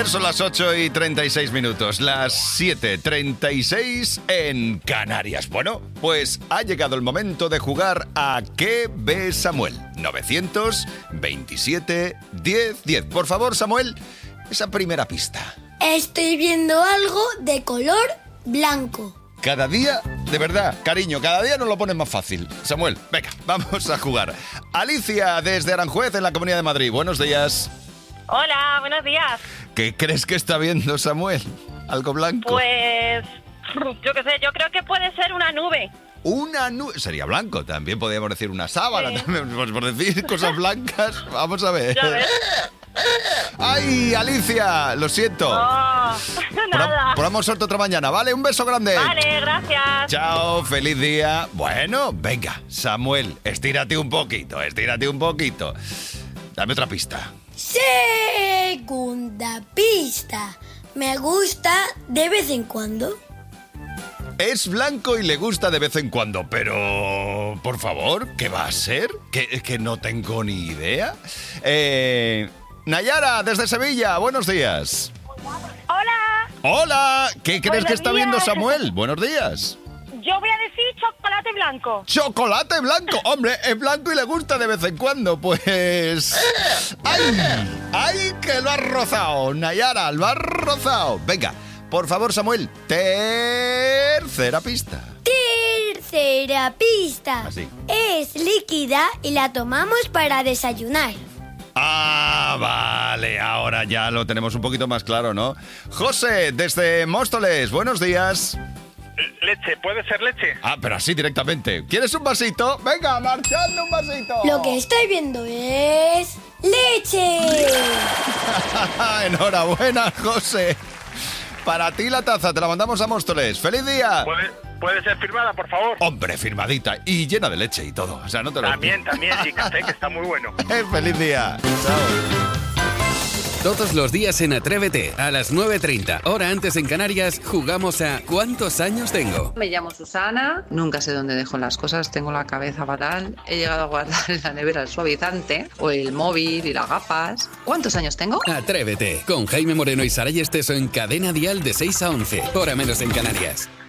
ayer, son las 8:36, las 7:36 en Canarias. Bueno, pues ha llegado el momento de jugar a ¿Qué ve Samuel? 927 10 10. Por favor, Samuel, esa primera pista. Estoy viendo algo de color blanco. Cada día, de verdad, cariño, cada día nos lo pones más fácil. Samuel, venga, vamos a jugar. Alicia, desde Aranjuez, en la Comunidad de Madrid. Buenos días. Hola, buenos días. ¿Qué crees que está viendo Samuel? ¿Algo blanco? Pues, yo qué sé, yo creo que puede ser una nube. Una nube. Sería blanco, también podríamos decir una sábana, Sí. también, por decir cosas blancas. Vamos a ver. Ya ves. ¡Ay, Alicia! Lo siento. Oh, nada. Ponemos suerte otra mañana, ¿vale? Un beso grande. Vale, gracias. Chao, feliz día. Bueno, venga, Samuel, estírate un poquito. Dame otra pista. Segunda pista. Me gusta de vez en cuando. Es blanco y le gusta de vez en cuando, pero... Por favor, ¿qué va a ser? Que no tengo ni idea. Nayara, desde Sevilla, buenos días. Hola, ¡Hola! ¿Qué crees Buenos que está viendo días. Samuel? Buenos días. yo voy a decir chocolate blanco. ¡Chocolate blanco! Hombre, es blanco y le gusta de vez en cuando, pues... ¡Ay! ¡Ay, que lo has rozado! Nayara, lo has rozado. Venga, por favor, Samuel, tercera pista. Tercera pista. Así. Es líquida y la tomamos para desayunar. Ah, vale, ahora ya lo tenemos un poquito más claro, ¿no? José, desde Móstoles, buenos días. Leche, ¿puede ser leche? Ah, pero así directamente. ¿Quieres un vasito? Venga, marchando un vasito. Lo que estoy viendo es leche. Enhorabuena, José. Para ti la taza, te la mandamos a Móstoles. ¡Feliz día! ¿Puede ser firmada, por favor? Hombre, firmadita y llena de leche y todo. O sea, no te lo... También, y café, que está muy bueno. ¡Feliz día! Chao. Todos los días en Atrévete, a las 9:30, hora antes en Canarias, jugamos a ¿Cuántos años tengo? Me llamo Susana, nunca sé dónde dejo las cosas, tengo la cabeza fatal. He llegado a guardar en la nevera el suavizante, o el móvil y las gafas. ¿Cuántos años tengo? Atrévete, con Jaime Moreno y Saray Esteso en Cadena Dial de 6 a 11, hora menos en Canarias.